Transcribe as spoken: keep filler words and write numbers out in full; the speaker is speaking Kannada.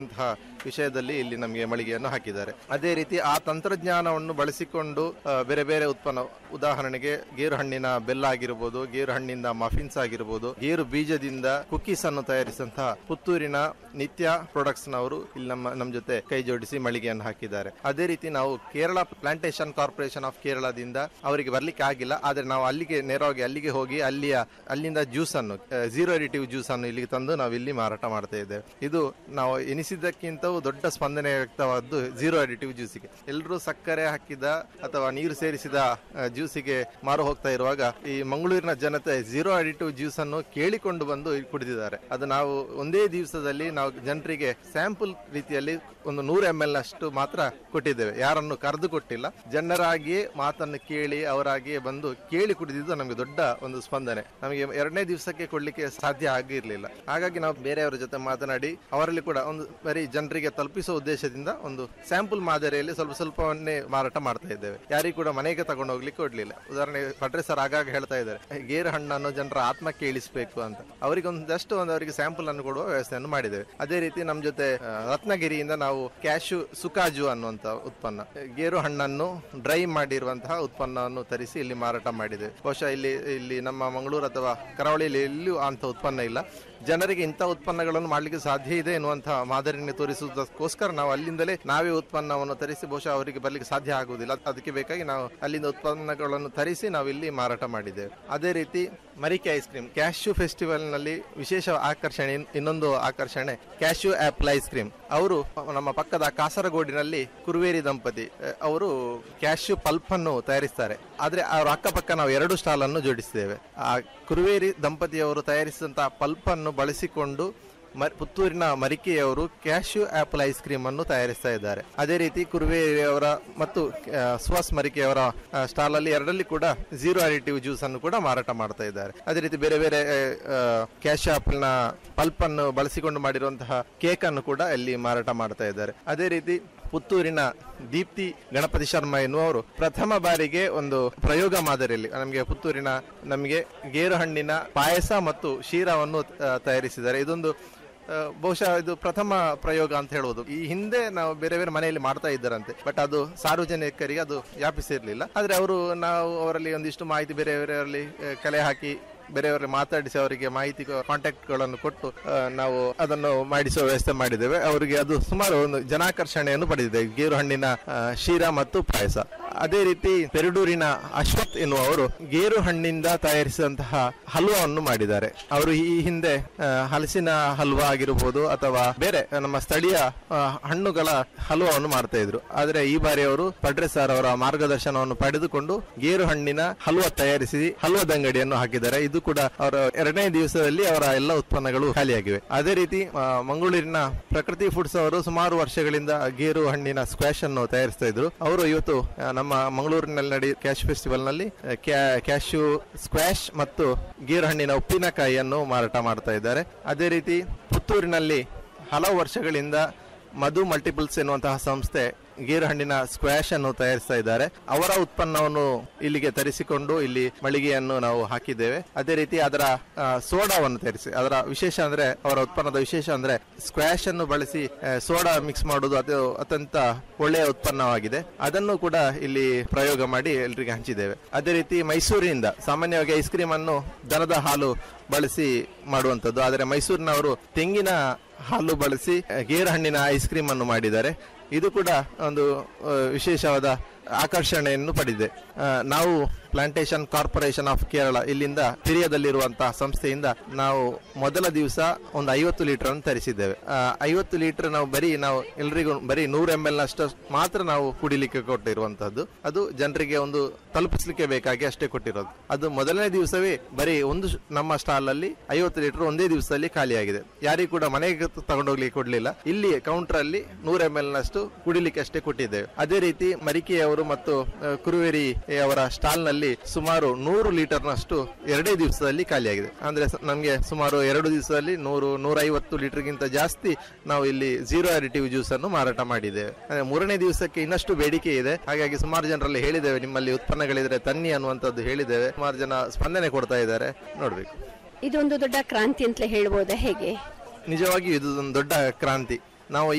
ವಿಷಯದಲ್ಲಿ ಇಲ್ಲಿ ನಮಗೆ ಮಳಿಗೆಯನ್ನು ಹಾಕಿದ್ದಾರೆ. ಅದೇ ರೀತಿ ಆ ತಂತ್ರಜ್ಞಾನವನ್ನು ಬಳಸಿಕೊಂಡು ಬೇರೆ ಬೇರೆ ಉತ್ಪನ್ನ, ಉದಾಹರಣೆಗೆ ಗೇರು ಹಣ್ಣಿನ ಬೆಲ್ಲ ಆಗಿರಬಹುದು, ಗೇರು ಹಣ್ಣಿಂದ ಮಫಿನ್ಸ್ ಆಗಿರಬಹುದು, ಗೇರು ಬೀಜದಿಂದ ಕುಕೀಸ್ ಅನ್ನು ತಯಾರಿಸಿದಂತಹ ಪುತ್ತೂರಿನ ನಿತ್ಯ ಪ್ರಾಡಕ್ಟ್ಸ್ ನವರು ಇಲ್ಲಿ ನಮ್ಮ ನಮ್ಮ ಜೊತೆ ಕೈ ಜೋಡಿಸಿ ಮಳಿಗೆಯನ್ನು ಹಾಕಿದ್ದಾರೆ. ಅದೇ ರೀತಿ ನಾವು ಕೇರಳ ಪ್ಲಾಂಟೇಶನ್ ಕಾರ್ಪೊರೇಷನ್ ಆಫ್ ಕೇರಳದಿಂದ ಅವರಿಗೆ ಬರ್ಲಿಕ್ಕೆ ಆಗಿಲ್ಲ, ಆದ್ರೆ ನಾವು ಅಲ್ಲಿಗೆ ನೇರವಾಗಿ ಅಲ್ಲಿಗೆ ಹೋಗಿ ಅಲ್ಲಿಯ ಅಲ್ಲಿಂದ ಜ್ಯೂಸ್ ಅನ್ನು, ಝೀರೋ ಅಡಿಟಿವ್ ಜ್ಯೂಸ್ ಅನ್ನು ಇಲ್ಲಿಗೆ ತಂದು ನಾವು ಇಲ್ಲಿ ಮಾರಾಟ ಮಾಡ್ತಾ ಇದ್ದೇವೆ. ಇದು ನಾವು ಎನಿಸಿದ್ದಕ್ಕಿಂತವೂ ದೊಡ್ಡ ಸ್ಪಂದನೆ ವ್ಯಕ್ತವಾದ್ದು ಝೀರೋ ಅಡಿಟಿವ್ ಜ್ಯೂಸಿಗೆ. ಎಲ್ಲರೂ ಸಕ್ಕರೆ ಹಾಕಿದ ಅಥವಾ ನೀರು ಸೇರಿಸಿದ ಜ್ಯೂಸಿಗೆ ಮಾರು ಹೋಗ್ತಾ ಇರುವಾಗ ಈ ಮಂಗಳೂರಿನ ಜನತೆ ಝೀರೋ ಅಡಿಟಿವ್ ಜ್ಯೂಸ್ ಅನ್ನು ಕೇಳಿಕೊಂಡು ಬಂದು ಕುಡಿದಿದ್ದಾರೆ. ಅದು ನಾವು ಒಂದೇ ದಿವಸದಲ್ಲಿ ನಾವು ಜನರಿಗೆ ಸ್ಯಾಂಪಲ್ ರೀತಿಯಲ್ಲಿ ಒಂದು ನೂರು ಎಂ ಎಲ್ ಅಷ್ಟು ಮಾತ್ರ ಕೊಟ್ಟಿದ್ದೇವೆ, ಯಾರನ್ನು ಕರೆದು ಕೊಟ್ಟಿಲ್ಲ. ಜನರಾಗಿಯೇ ಮಾತನ್ನು ಕೇಳಿ ಅವರಾಗಿಯೇ ಬಂದು ಕೇಳಿ ಕುಡಿದಿದ್ದು ನಮಗೆ ದೊಡ್ಡ ಒಂದು ಸ್ಪಂದನೆ. ನಮಗೆ ಎರಡನೇ ದಿವಸಕ್ಕೆ ಕೊಡ್ಲಿಕ್ಕೆ ಸಾಧ್ಯ ಆಗಿರ್ಲಿಲ್ಲ. ಹಾಗಾಗಿ ನಾವು ಬೇರೆಯವರ ಜೊತೆ ಮಾತನಾಡಿ ಅವರಲ್ಲಿ ಕೂಡ ಒಂದು ಬರೀ ಜನರಿಗೆ ತಲುಪಿಸುವ ಉದ್ದೇಶದಿಂದ ಒಂದು ಸ್ಯಾಂಪಲ್ ಮಾದರಿಯಲ್ಲಿ ಸ್ವಲ್ಪ ಸ್ವಲ್ಪವನ್ನೇ ಮಾರಾಟ ಮಾಡ್ತಾ ಇದ್ದೇವೆ. ಯಾರಿಗೂ ಕೂಡ ಮನೆಗೆ ತಗೊಂಡು ಹೋಗ್ಲಿಕ್ಕೆ ಕೊಡ್ಲಿಲ್ಲ. ಉದಾಹರಣೆ ಭಟ್ರೆ ಸರ್ ಆಗಾಗ ಹೇಳ್ತಾ ಇದ್ದಾರೆ, ಗೇರು ಹಣ್ಣನ್ನು ಜನರ ಆತ್ಮಕ್ಕೆ ಇಳಿಸಬೇಕು ಅಂತ. ಅವರಿಗೆ ಒಂದಷ್ಟು ಒಂದು ಅವರಿಗೆ ಸ್ಯಾಂಪಲ್ ಅನ್ನು ಕೊಡುವ ವ್ಯವಸ್ಥೆಯನ್ನು ಮಾಡಿದ್ದೇವೆ. ಅದೇ ರೀತಿ ನಮ್ಮ ಜೊತೆ ರತ್ನಗಿರಿಯಿಂದ ನಾವು ಕ್ಯಾಶು ಸುಕಾಜು ಅನ್ನುವಂತ ಉತ್ಪನ್ನ, ಗೇರು ಹಣ್ಣನ್ನು ಡ್ರೈ ಮಾಡಿರುವಂತಹ ಉತ್ಪನ್ನವನ್ನು ತರಿಸಿ ಇಲ್ಲಿ ಮಾರಾಟ ಮಾಡಿದ್ದೇವೆ. ಬಹುಶಃ ಇಲ್ಲಿ ಇಲ್ಲಿ ನಮ್ಮ ಮಂಗಳೂರು ಅಥವಾ ಕರಾವಳಿಯಲ್ಲಿ ಎಲ್ಲಿಯೂ ಅಂತ ಉತ್ಪನ್ನ ಇಲ್ಲ. ಜನರಿಗೆ ಇಂಥ ಉತ್ಪನ್ನಗಳನ್ನು ಮಾಡಲಿಕ್ಕೆ ಸಾಧ್ಯ ಇದೆ ಎನ್ನುವಂತಹ ಮಾದರಿಯನ್ನು ತೋರಿಸುವುದಕ್ಕೋಸ್ಕರ ನಾವು ಅಲ್ಲಿಂದಲೇ ನಾವೇ ಉತ್ಪನ್ನವನ್ನು ತರಿಸಿ, ಬಹುಶಃ ಅವರಿಗೆ ಬರಲಿಕ್ಕೆ ಸಾಧ್ಯ ಆಗುವುದಿಲ್ಲ, ಅದಕ್ಕೆ ಬೇಕಾಗಿ ನಾವು ಅಲ್ಲಿಂದ ಉತ್ಪನ್ನಗಳನ್ನು ತರಿಸಿ ನಾವು ಇಲ್ಲಿ ಮಾರಾಟ ಮಾಡಿದ್ದೇವೆ. ಅದೇ ರೀತಿ Marike ice cream, cashew festival ನಲ್ಲಿ ವಿಶೇಷ ಆಕರ್ಷಣೆ, ಇನ್ನೊಂದು ಆಕರ್ಷಣೆ ಕ್ಯಾಶ್ಯೂ ಆಪಲ್ ಐಸ್ ಕ್ರೀಮ್. ಅವರು ನಮ್ಮ ಪಕ್ಕದ ಕಾಸರಗೋಡಿನಲ್ಲಿ ಕುರುವೇರಿ ದಂಪತಿ ಅವರು ಕ್ಯಾಶ್ಯೂ ಪಲ್ಪ್ ಅನ್ನು ತಯಾರಿಸ್ತಾರೆ. ಆದ್ರೆ ಅವರ ಅಕ್ಕಪಕ್ಕ ನಾವು ಎರಡು ಸ್ಟಾಲ್ ಅನ್ನು ಜೋಡಿಸಿದ್ದೇವೆ. ಆ ಕುರುವೇರಿ ದಂಪತಿಯವರು ತಯಾರಿಸಿದಂತಹ ಪಲ್ಪ್ ಅನ್ನು ಬಳಸಿಕೊಂಡು ಪುತ್ತೂರಿನ ಮರಿಕೆಯವರು ಕ್ಯಾಶ್ಯೂ ಆಪಲ್ ಐಸ್ ಕ್ರೀಮ್ ಅನ್ನು ತಯಾರಿಸ್ತಾ ಇದ್ದಾರೆ. ಅದೇ ರೀತಿ ಕುರುವೇರಿಯವರ ಮತ್ತು ಸುಹಾಸ್ ಮರಿಕೆಯವರ ಸ್ಟಾಲ್ ಅಲ್ಲಿ ಎರಡಲ್ಲಿ ಕೂಡ ಝೀರೋ ಅಡಿಟಿವ್ ಜ್ಯೂಸ್ ಅನ್ನು ಕೂಡ ಮಾರಾಟ ಮಾಡ್ತಾ ಇದ್ದಾರೆ. ಅದೇ ರೀತಿ ಬೇರೆ ಬೇರೆ ಕ್ಯಾಶ್ಯೂ ಆಪಲ್ ನ ಪಲ್ಪ್ ಅನ್ನು ಬಳಸಿಕೊಂಡು ಮಾಡಿರುವಂತಹ ಕೇಕ್ ಅನ್ನು ಕೂಡ ಇಲ್ಲಿ ಮಾರಾಟ ಮಾಡ್ತಾ ಇದ್ದಾರೆ. ಅದೇ ರೀತಿ ಪುತ್ತೂರಿನ ದೀಪ್ತಿ ಗಣಪತಿ ಶರ್ಮಾ ಎನ್ನುವರು ಪ್ರಥಮ ಬಾರಿಗೆ ಒಂದು ಪ್ರಯೋಗ ಮಾದರಿಯಲ್ಲಿ ನಮಗೆ ಪುತ್ತೂರಿನ ನಮಗೆ ಗೇರು ಹಣ್ಣಿನ ಪಾಯಸ ಮತ್ತು ಶೀರವನ್ನು ತಯಾರಿಸಿದ್ದಾರೆ. ಇದೊಂದು ಬಹುಶಃ ಇದು ಪ್ರಥಮ ಪ್ರಯೋಗ ಅಂತ ಹೇಳುವುದು. ಈ ಹಿಂದೆ ನಾವು ಬೇರೆ ಬೇರೆ ಮನೆಯಲ್ಲಿ ಮಾಡ್ತಾ ಇದ್ದಾರಂತೆ, ಬಟ್ ಅದು ಸಾರ್ವಜನಿಕರಿಗೆ ಅದು ವ್ಯಾಪಿಸಿರ್ಲಿಲ್ಲ. ಆದ್ರೆ ಅವರು ನಾವು ಅವರಲ್ಲಿ ಒಂದಿಷ್ಟು ಮಾಹಿತಿ ಬೇರೆ ಬೇರೆಯವರಲ್ಲಿ ಕಲೆ ಹಾಕಿ ಬೇರೆಯವರಲ್ಲಿ ಮಾತಾಡಿಸಿ ಅವರಿಗೆ ಮಾಹಿತಿ ಕಾಂಟ್ಯಾಕ್ಟ್ ಗಳನ್ನು ಕೊಟ್ಟು ನಾವು ಅದನ್ನು ಮಾಡಿಸುವ ವ್ಯವಸ್ಥೆ ಮಾಡಿದ್ದೇವೆ. ಅವರಿಗೆ ಅದು ಸುಮಾರು ಒಂದು ಜನಾಕರ್ಷಣೆಯನ್ನು ಪಡೆದಿದೆ, ಗೇರು ಹಣ್ಣಿನ ಶೀರ ಮತ್ತು ಪಾಯಸ. ಅದೇ ರೀತಿ ಪೆರಡೂರಿನ ಅಶ್ವಥ್ ಎನ್ನುವರು ಗೇರು ಹಣ್ಣಿಂದ ತಯಾರಿಸಿದಂತಹ ಹಲ್ವಾವನ್ನು ಮಾಡಿದ್ದಾರೆ. ಅವರು ಈ ಹಿಂದೆ ಹಲಸಿನ ಹಲ್ವಾ ಆಗಿರಬಹುದು ಅಥವಾ ಬೇರೆ ನಮ್ಮ ಸ್ಥಳೀಯ ಹಣ್ಣುಗಳ ಹಲ್ವಾವನ್ನು ಮಾಡ್ತಾ ಇದ್ರು. ಆದ್ರೆ ಈ ಬಾರಿ ಅವರು ಭಟ್ರೆ ಸರ್ ಅವರ ಮಾರ್ಗದರ್ಶನವನ್ನು ಪಡೆದುಕೊಂಡು ಗೇರು ಹಣ್ಣಿನ ಹಲ್ವಾ ತಯಾರಿಸಿ ಹಲ್ವಾದ ಅಂಗಡಿಯನ್ನು ಹಾಕಿದ್ದಾರೆ. ಇದು ಕೂಡ ಅವರ ಎರಡನೇ ದಿವಸದಲ್ಲಿ ಅವರ ಎಲ್ಲ ಉತ್ಪನ್ನಗಳು ಖಾಲಿಯಾಗಿವೆ. ಅದೇ ರೀತಿ ಮಂಗಳೂರಿನ ಪ್ರಕೃತಿ ಫುಡ್ಸ್ ಅವರು ಸುಮಾರು ವರ್ಷಗಳಿಂದ ಗೇರು ಹಣ್ಣಿನ ಸ್ಕ್ವಾಶ್ ಅನ್ನು ತಯಾರಿಸ್ತಾ ಇದ್ರು. ಅವರು ಇವತ್ತು ನಮ್ಮ ಮಂಗಳೂರಿನಲ್ಲಿ ನಡೆಯುವ ಕ್ಯಾಶ್ ಫೆಸ್ಟಿವಲ್ ನಲ್ಲಿ ಕ್ಯಾಶ್ಯೂ ಸ್ಕ್ವಾಶ್ ಮತ್ತು ಗೇರು ಹಣ್ಣಿನ ಉಪ್ಪಿನಕಾಯಿಯನ್ನು ಮಾರಾಟ ಮಾಡ್ತಾ ಇದ್ದಾರೆ. ಅದೇ ರೀತಿ ಪುತ್ತೂರಿನಲ್ಲಿ ಹಲವು ವರ್ಷಗಳಿಂದ ಮಧು ಮಲ್ಟಿಪಲ್ಸ್ ಎನ್ನುವಂತಹ ಸಂಸ್ಥೆ ಗೇರು ಹಣ್ಣಿನ ಸ್ಕ್ವಾಶ್ ಅನ್ನು ತಯಾರಿಸ್ತಾ ಇದ್ದಾರೆ. ಅವರ ಉತ್ಪನ್ನವನ್ನು ಇಲ್ಲಿಗೆ ತರಿಸಿಕೊಂಡು ಇಲ್ಲಿ ಮಳಿಗೆಯನ್ನು ನಾವು ಹಾಕಿದ್ದೇವೆ. ಅದೇ ರೀತಿ ಅದರ ಸೋಡಾವನ್ನು ತಯಾರಿಸಿ, ಅದರ ವಿಶೇಷ ಅಂದ್ರೆ ಅವರ ಉತ್ಪನ್ನದ ವಿಶೇಷ ಅಂದ್ರೆ ಸ್ಕ್ವಾಶ್ ಅನ್ನು ಬಳಸಿ ಸೋಡಾ ಮಿಕ್ಸ್ ಮಾಡುವುದು, ಅದು ಅತ್ಯಂತ ಒಳ್ಳೆಯ ಉತ್ಪನ್ನವಾಗಿದೆ. ಅದನ್ನು ಕೂಡ ಇಲ್ಲಿ ಪ್ರಯೋಗ ಮಾಡಿ ಎಲ್ರಿಗೆ ಹಂಚಿದ್ದೇವೆ. ಅದೇ ರೀತಿ ಮೈಸೂರಿನಿಂದ ಸಾಮಾನ್ಯವಾಗಿ ಐಸ್ ಕ್ರೀಮ್ ಅನ್ನು ದನದ ಹಾಲು ಬಳಸಿ ಮಾಡುವಂತದ್ದು, ಆದರೆ ಮೈಸೂರಿನವರು ತೆಂಗಿನ ಹಾಲು ಬಳಸಿ ಗೇರು ಹಣ್ಣಿನ ಐಸ್ ಕ್ರೀಮ್ ಅನ್ನು ಮಾಡಿದ್ದಾರೆ. ಇದು ಕೂಡ ಒಂದು ವಿಶೇಷವಾದ ಆಕರ್ಷಣೆಯನ್ನು ಪಡೆದಿದೆ. ನಾವು ಪ್ಲಾಂಟೇಶನ್ ಕಾರ್ಪೊರೇಷನ್ ಆಫ್ ಕೇರಳ ಇಲ್ಲಿಂದ ಹಿರಿಯದಲ್ಲಿರುವಂತಹ ಸಂಸ್ಥೆಯಿಂದ ನಾವು ಮೊದಲ ದಿವಸ ಒಂದು ಐವತ್ತು ಲೀಟರ್ ಅನ್ನು ತರಿಸಿದ್ದೇವೆ. ಐವತ್ತು ಲೀಟರ್ ನಾವು ಬರೀ ನಾವು ಎಲ್ರಿಗೂ ಬರೀ ನೂರು ಎಂ ಎಲ್ ಅಷ್ಟು ಮಾತ್ರ ನಾವು ಕುಡಿಲಿಕ್ಕೆ ಕೊಟ್ಟಿರುವಂತಹದ್ದು. ಅದು ಜನರಿಗೆ ಒಂದು ತಲುಪಿಸಲಿಕ್ಕೆ ಬೇಕಾಗಿ ಅಷ್ಟೇ ಕೊಟ್ಟಿರೋದು. ಅದು ಮೊದಲನೇ ದಿವಸವೇ ಬರೀ ಒಂದು ನಮ್ಮ ಸ್ಟಾಲ್ ಅಲ್ಲಿ ಐವತ್ತು ಲೀಟರ್ ಒಂದೇ ದಿವಸದಲ್ಲಿ ಖಾಲಿಯಾಗಿದೆ. ಯಾರಿಗೂ ಕೂಡ ಮನೆಗೆ ತಗೊಂಡೋಗ್ಲಿಕ್ಕೆ ಕೊಡ್ಲಿಲ್ಲ. ಇಲ್ಲಿ ಕೌಂಟರ್ ಅಲ್ಲಿ ನೂರು ಎಂ ಎಲ್ ನಷ್ಟು ಕುಡಿಲಿಕ್ಕೆ ಅಷ್ಟೇ ಕೊಟ್ಟಿದ್ದೇವೆ. ಅದೇ ರೀತಿ ಮರಿಕೆಯವರು ಮತ್ತು ಕುರುವೇರಿ ಅವರ ಸ್ಟಾಲ್ ನಲ್ಲಿ ಸುಮಾರು ನೂರು ಲೀಟರ್ ನಷ್ಟು ಎರಡೇ ದಿವಸದಲ್ಲಿ ಖಾಲಿಯಾಗಿದೆ. ಅಂದ್ರೆ ನಮಗೆ ಸುಮಾರು ಎರಡು ದಿವಸದಲ್ಲಿ ನೂರು ನೂರ ಐವತ್ತು ಲೀಟರ್ ಗಿಂತ ಜಾಸ್ತಿ ನಾವು ಇಲ್ಲಿ ಝೀರೋ ಅಡಿಟಿವ್ ಜ್ಯೂಸ್ ಅನ್ನು ಮಾರಾಟ ಮಾಡಿದ್ದೇವೆ. ಅಂದ್ರೆ ಮೂರನೇ ದಿವಸಕ್ಕೆ ಇನ್ನಷ್ಟು ಬೇಡಿಕೆ ಇದೆ. ಹಾಗಾಗಿ ಸುಮಾರು ಜನರಲ್ಲಿ ಹೇಳಿದ್ದೇವೆ, ನಿಮ್ಮಲ್ಲಿ ಉತ್ಪನ್ನಗಳಿದ್ರೆ ತನ್ನಿ ಅನ್ನುವಂಥದ್ದು ಹೇಳಿದ್ದೇವೆ. ಸುಮಾರು ಜನ ಸ್ಪಂದನೆ ಕೊಡ್ತಾ ಇದ್ದಾರೆ. ನೋಡ್ಬೇಕು, ಇದೊಂದು ದೊಡ್ಡ ಕ್ರಾಂತಿ ಅಂತಲೇ ಹೇಳ್ಬೋದಾ? ಹೇಗೆ? ನಿಜವಾಗಿಯೂ ಇದು ಒಂದು ದೊಡ್ಡ ಕ್ರಾಂತಿ. ನಾವು